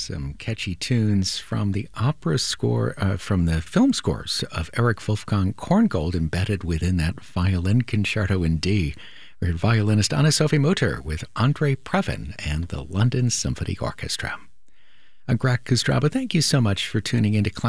some catchy tunes from the opera score, from the film scores of Erich Wolfgang Korngold embedded within that violin concerto in D. We heard violinist Anne-Sophie Mutter with Andrei Previn and the London Symphony Orchestra. I'm Greg Kostraba. Thank you so much for tuning into